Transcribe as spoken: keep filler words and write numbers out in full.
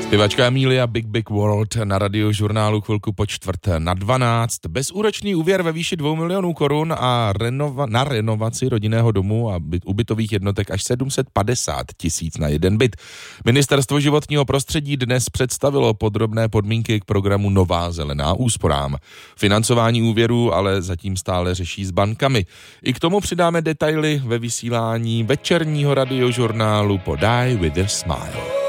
Zpěvačka Emilia Big Big World na Radiožurnálu chvilku po čtvrt na dvanáct. Bezúročný úvěr ve výši dvou milionů korun a renova, na renovaci rodinného domu a byt, ubytových jednotek až sedm set padesát tisíc na jeden byt. Ministerstvo životního prostředí dnes představilo podrobné podmínky k programu Nová zelená úsporám. Financování úvěrů ale zatím stále řeší s bankami. I k tomu přidáme detaily ve vysílání večerního Radiožurnálu po Die with a Smile.